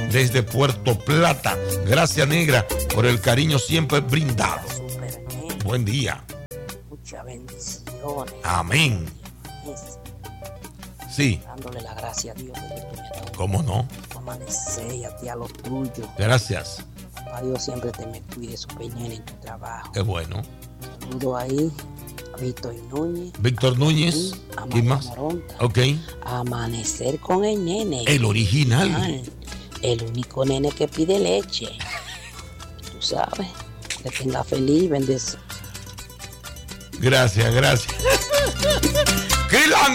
desde Puerto Plata. Gracias, negra, por el cariño siempre brindado. Buen día. Muchas bendiciones. Amén. Sí. Dándole la gracia a Dios de que tú me has dado. ¿Cómo no? Amanecer y a ti a lo tuyo. Gracias. A Dios siempre te me cuide su peñera en tu trabajo. Qué bueno. Saludo ahí a Víctor Núñez. ¿Quién más? Moronta. Ok. Amanecer con el nene. El original. El único nene que pide leche. Tú sabes. Que tenga feliz, bendecido. Gracias.